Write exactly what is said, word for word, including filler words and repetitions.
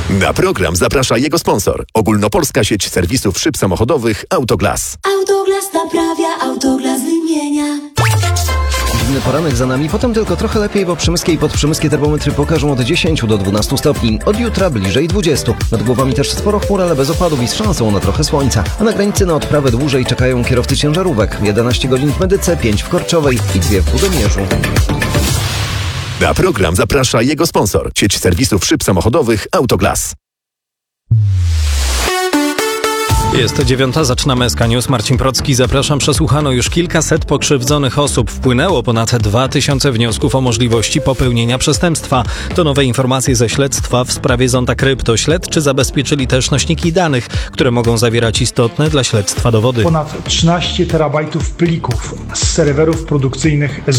Na program zaprasza jego sponsor. Ogólnopolska sieć serwisów szyb samochodowych Autoglas. Autoglas naprawia, Autoglas wymienia. Zimny poranek za nami, potem tylko trochę lepiej, bo przymyskie i podprzymyskie termometry pokażą od dziesięciu do dwunastu stopni. Od jutra bliżej dwudziestu. Nad głowami też sporo chmur, ale bez opadów i z szansą na trochę słońca. A na granicy na odprawę dłużej czekają kierowcy ciężarówek. jedenaście godzin w Medyce, pięć w Korczowej i dwie w Budomierzu. Na program zaprasza jego sponsor. Sieć serwisów szyb samochodowych Autoglas. Jest dziewiąta, zaczynamy S K News. Marcin Procki, zapraszam. Przesłuchano już kilkaset pokrzywdzonych osób. Wpłynęło ponad dwa tysiące wniosków o możliwości popełnienia przestępstwa. To nowe informacje ze śledztwa w sprawie Zonda Krypto. Śledczy zabezpieczyli też nośniki danych, które mogą zawierać istotne dla śledztwa dowody. Ponad trzynaście terabajtów plików z serwerów produkcyjnych